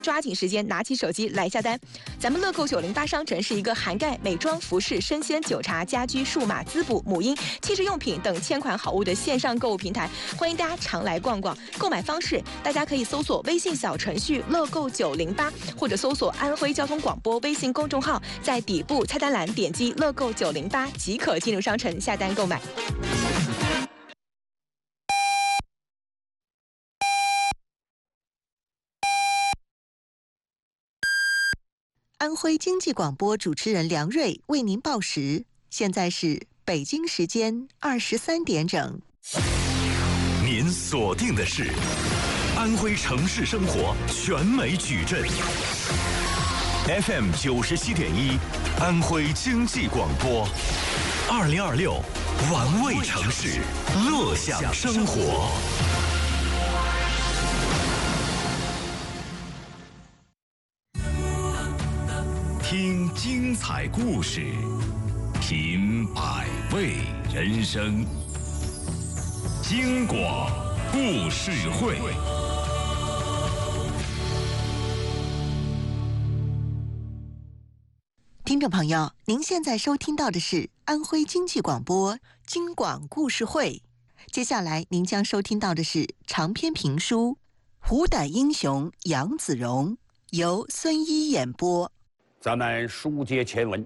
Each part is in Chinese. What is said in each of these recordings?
抓紧时间，拿起手机来下单。咱们乐购908商城是一个涵盖美妆、服饰、生鲜、酒茶、家居、数码、滋补、母婴、汽车用品等1000款好物的线上购物平台，欢迎大家常来逛逛。购买方式，大家可以搜索微信小程序乐购908，或者搜索安徽交通广播微信公众号，在底部菜单栏点击乐购908即可进入商城下单购买。 安徽经济广播主持人梁瑞为您报时，现在是北京时间23点整。 您锁定的是安徽城市生活全美矩阵 FM 97.1，安徽经济广播，2026玩味城市，乐享生活。听精彩故事，品百味人生。京广故事会， 听众朋友，您现在收听到的是安徽经济广播京广故事会。接下来您将收听到的是长篇评书《虎胆英雄杨子荣》，由孙一演播。 咱们书接前文，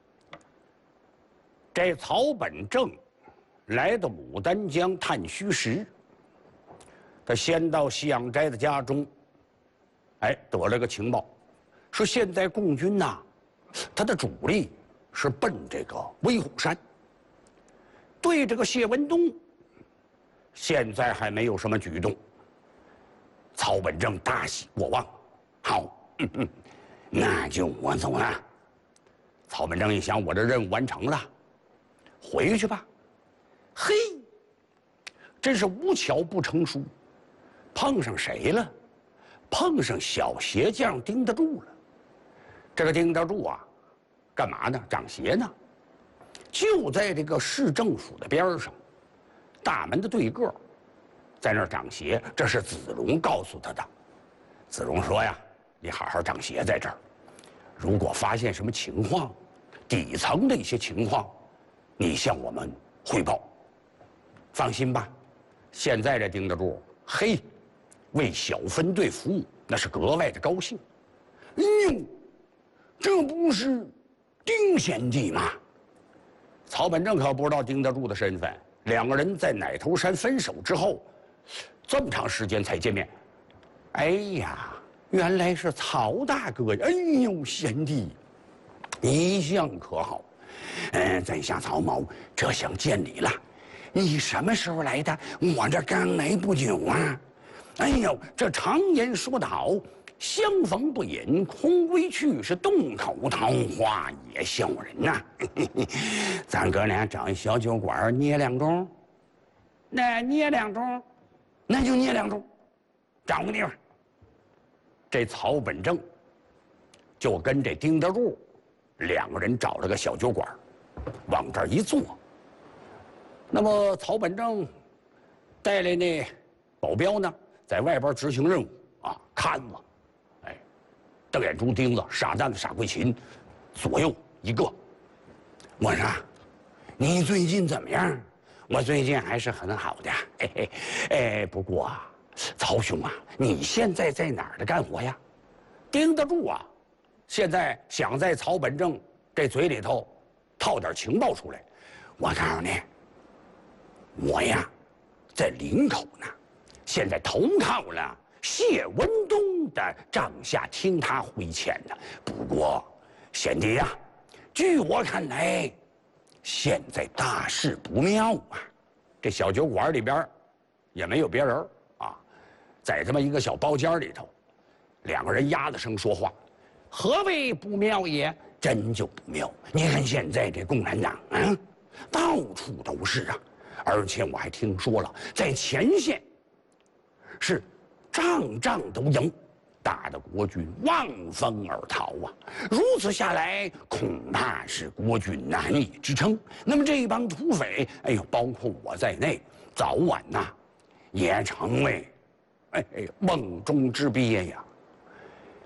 这曹本正来到牡丹江探虚实，他先到西洋斋的家中，得了个情报，说现在共军呐，他的主力是奔这个威虎山，对这个谢文东，现在还没有什么举动。曹本正大喜过望，好，那就我走了。曹本正一想，我这任务完成了，回去吧。嘿，真是无巧不成书，碰上谁了？碰上小鞋匠丁德柱了。这个丁德柱啊，干嘛呢？长鞋呢，就在这个市政府的边上，大门的对个，在那儿长鞋。这是子龙告诉他的。子龙说呀，你好好长鞋在这儿，如果发现什么情况，底层的一些情况，你向我们汇报。放心吧，现在这丁德柱，嘿，为小分队服务，那是格外的高兴。哎呦，这不是丁贤弟吗？曹本正可不知道丁德柱的身份，两个人在奶头山分手之后，这么长时间才见面。哎呀，原来是曹大哥呀！哎呦，贤弟，你一向可好？在下曹某这想见你了。你什么时候来的？我这刚来不久啊。哎呦，这常言说得好，相逢不饮空归去，是洞口桃花也笑人呐。咱哥俩找一小酒馆捏两盅，那捏两盅，那就捏两盅，找个地方。这曹本正就跟这丁德柱两个人找了个小酒馆，往这儿一坐。那么曹本正带来那保镖呢，在外边执行任务啊，看子，瞪眼珠钉子、傻蛋子、傻桂琴，左右一个。我说，你最近怎么样？我最近还是很好的，不过啊，曹兄啊，你现在在哪儿的干活呀？盯得住啊！现在想在曹本正这嘴里头套点情报出来。我告诉你，我呀，在林口呢，现在投靠了谢文东的帐下，听他挥遣呢。不过，贤弟呀，据我看来，现在大事不妙啊！这小酒馆里边也没有别人啊，在这么一个小包间里头，两个人压了声说话。何谓不妙也？真就不妙！你看现在这共产党啊，到处都是啊，而且我还听说了，在前线是仗仗都赢，打得国军望风而逃啊！如此下来，恐怕是国军难以支撑。那么这帮土匪，包括我在内，早晚呐，也成为梦中之鳖呀！